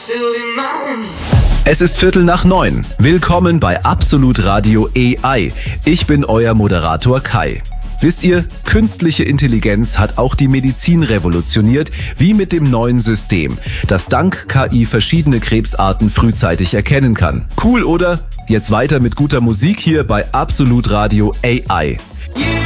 Es ist 8:45. Willkommen bei Absolut Radio AI. Ich bin euer Moderator Kai. Wisst ihr, künstliche Intelligenz hat auch die Medizin revolutioniert, wie mit dem neuen System, das dank KI verschiedene Krebsarten frühzeitig erkennen kann. Cool, oder? Jetzt weiter mit guter Musik hier bei Absolut Radio AI.